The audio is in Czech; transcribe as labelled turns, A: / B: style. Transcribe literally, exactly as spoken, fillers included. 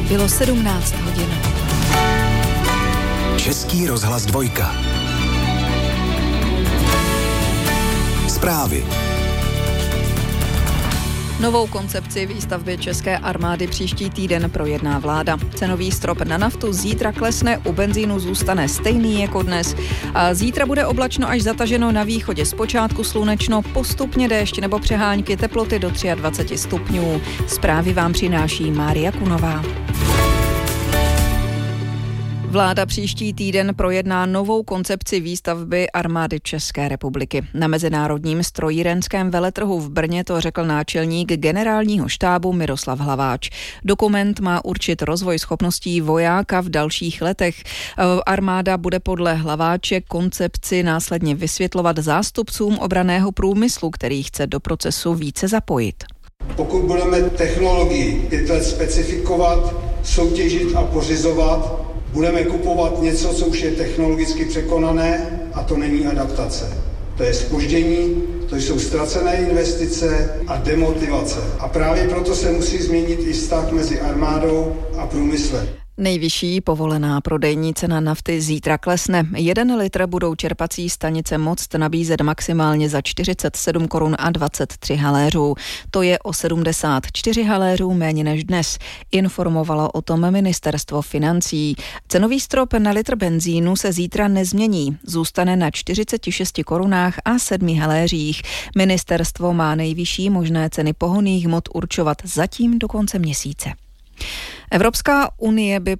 A: Bylo sedmnáct hodin.
B: Český rozhlas dvojka. Zprávy.
A: Novou koncepci výstavby české armády příští týden projedná vláda. Cenový strop na naftu zítra klesne, u benzínu zůstane stejný jako dnes. A zítra bude oblačno až zataženo na východě, zpočátku slunečno, postupně déšť nebo přehánky, teploty do dvacet tři stupňů. Zprávy vám přináší Mária Kunová. Vláda příští týden projedná novou koncepci výstavby armády České republiky. Na mezinárodním strojírenském veletrhu v Brně to řekl náčelník generálního štábu Miroslav Hlaváč. Dokument má určit rozvoj schopností vojáka v dalších letech. Armáda bude podle Hlaváče koncepci následně vysvětlovat zástupcům obranného průmyslu, který chce do procesu více zapojit.
C: Pokud budeme technologii pět let specifikovat, soutěžit a pořizovat, budeme kupovat něco, co už je technologicky překonané, a to není adaptace. To je zpoždění, to jsou ztracené investice a demotivace. A právě proto se musí změnit i vztah mezi armádou a průmyslem.
A: Nejvyšší povolená prodejní cena nafty zítra klesne. Jeden litr budou čerpací stanice moct nabízet maximálně za čtyřicet sedm korun a dvacet tři haléřů. To je o sedmdesát čtyři haléřů méně než dnes. Informovalo o tom ministerstvo financí. Cenový strop na litr benzínu se zítra nezmění. Zůstane na čtyřicet šest korunách a sedmi haléřích. Ministerstvo má nejvyšší možné ceny pohonných hmot určovat zatím do konce měsíce. Evropská unie by